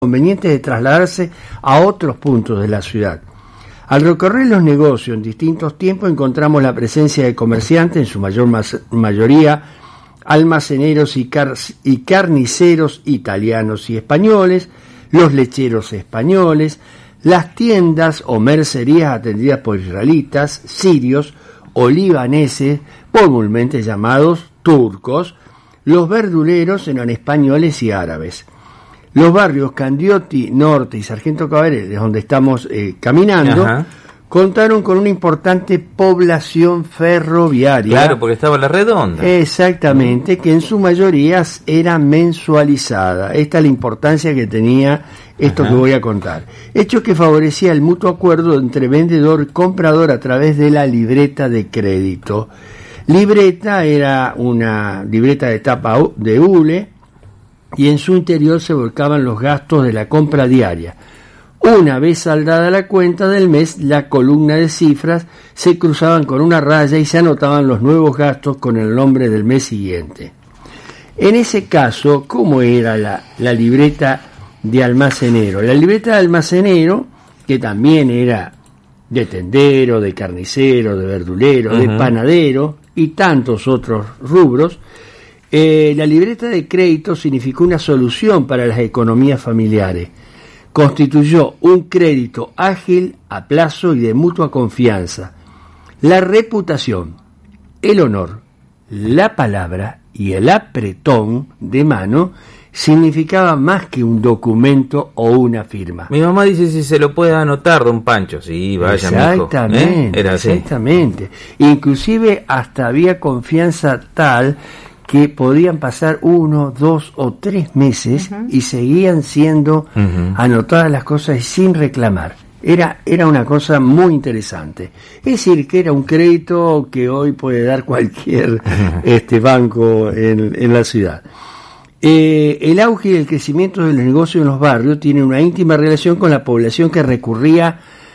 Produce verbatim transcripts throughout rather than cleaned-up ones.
conveniente de trasladarse a otros puntos de la ciudad. Al recorrer los negocios en distintos tiempos encontramos la presencia de comerciantes, en su mayor mayoría almaceneros y, car y carniceros italianos y españoles, los lecheros españoles, las tiendas o mercerías atendidas por israelitas, sirios o libaneses, comúnmente llamados turcos. Los verduleros eran españoles y árabes. Los barrios Candioti Norte y Sargento Cabrales, donde estamos eh, caminando, Ajá. contaron con una importante población ferroviaria. Claro, porque estaba la redonda. Exactamente, que en su mayoría era mensualizada. Esta es la importancia que tenía esto Ajá. que voy a contar. Hecho que favorecía el mutuo acuerdo entre vendedor y comprador a través de la libreta de crédito. Libreta era una libreta de tapa de hule, y en su interior se volcaban los gastos de la compra diaria. Una vez saldada la cuenta del mes, la columna de cifras se cruzaban con una raya y se anotaban los nuevos gastos con el nombre del mes siguiente. En ese caso, ¿cómo era la, la libreta de almacenero? La libreta de almacenero, que también era de tendero, de carnicero, de verdulero, uh-huh. de panadero y tantos otros rubros, Eh, la libreta de crédito significó una solución para las economías familiares. Constituyó un crédito ágil, a plazo y de mutua confianza. La reputación, el honor, la palabra y el apretón de mano significaba más que un documento o una firma. Mi mamá dice si se lo puede anotar, don Pancho. Sí, vaya, exactamente, mijo. ¿Eh? Era así. Exactamente. Inclusive hasta había confianza tal que podían pasar uno, dos o tres meses uh-huh. y seguían siendo uh-huh. anotadas las cosas sin reclamar. Era, era una cosa muy interesante. Es decir, que era un crédito que hoy puede dar cualquier uh-huh. este banco en, en la ciudad. Eh, el auge y el crecimiento de los negocios en los barrios tiene una íntima relación con la población que recurría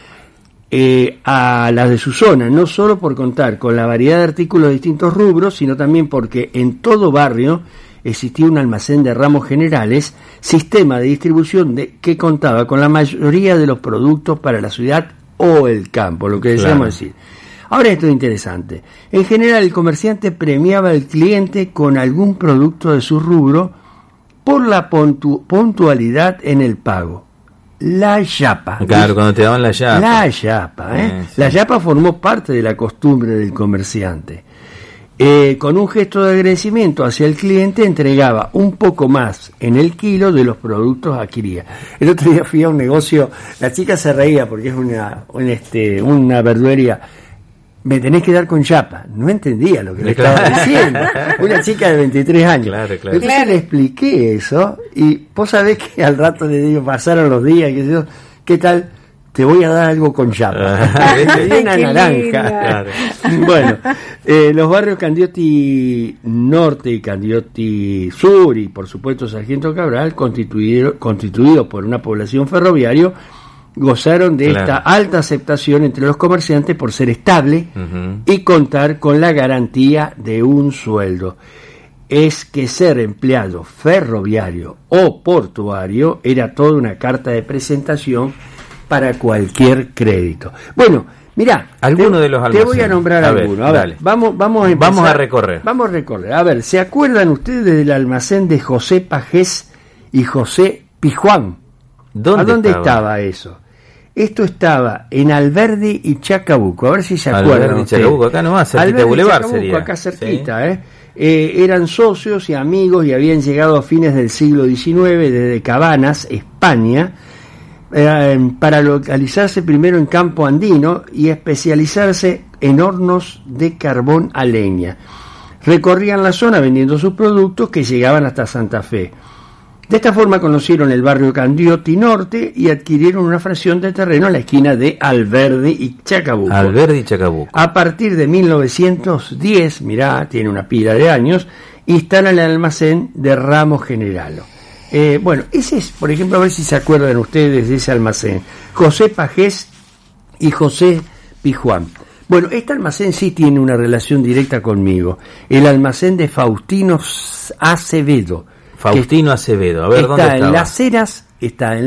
Eh, a las de su zona, no solo por contar con la variedad de artículos de distintos rubros, sino también porque en todo barrio existía un almacén de ramos generales, sistema de distribución de, que contaba con la mayoría de los productos para la ciudad o el campo, lo que deseamos claro. decir. Ahora esto es interesante. En general el comerciante premiaba al cliente con algún producto de su rubro por la puntu- puntualidad en el pago. La yapa. Claro, cuando te daban la yapa. La yapa, ¿eh? eh sí. La yapa formó parte de la costumbre del comerciante. Eh, con un gesto de agradecimiento hacia el cliente entregaba un poco más en el kilo de los productos adquiridos. El otro día fui a un negocio, la chica se reía porque es una, un, este, una verdulería. Me tenés que dar con yapa. No entendía lo que le estaba diciendo. Una chica de veintitrés años. Claro, claro. Entonces claro. le expliqué eso y vos sabés que al rato le digo, pasaron los días, que yo, ¿qué tal? Te voy a dar algo con yapa. Me dio una naranja. Claro. Bueno, eh, los barrios Candioti Norte y Candioti Sur y por supuesto Sargento Cabral, constituidos constituido por una población ferroviaria, gozaron de claro. esta alta aceptación entre los comerciantes por ser estable uh-huh. y contar con la garantía de un sueldo. Es que ser empleado ferroviario o portuario era toda una carta de presentación para cualquier crédito. Bueno, mirá, alguno te, de los te voy a nombrar a alguno. A ver, vamos, vamos a empezar. Vamos a recorrer. Vamos a recorrer. A ver, ¿se acuerdan ustedes del almacén de José Pajés y José Pijuán? ¿Dónde ¿A dónde estaba? estaba eso? Esto estaba en Alberdi y Chacabuco, a ver si se acuerdan. Alberdi y Chacabuco, acá nomás, cerquita de Boulevard sería. Acá cerquita, ¿sí? ¿eh? Eh, eran socios y amigos y habían llegado a fines del siglo diecinueve desde Cabanas, España, eh, para localizarse primero en campo andino y especializarse en hornos de carbón a leña. Recorrían la zona vendiendo sus productos que llegaban hasta Santa Fe. De esta forma conocieron el barrio Candioti Norte y adquirieron una fracción de terreno en la esquina de Alberdi y Chacabuco. Alberdi y Chacabuco. A partir de mil novecientos diez, mirá, tiene una pila de años, instalan el almacén de Ramos Generalo. Eh, bueno, ese es, por ejemplo, a ver si se acuerdan ustedes de ese almacén. José Pajés y José Pijuán. Bueno, este almacén sí tiene una relación directa conmigo. El almacén de Faustino Acevedo. Faustino Acevedo, a ver, está ¿dónde estaba? En Las Heras está en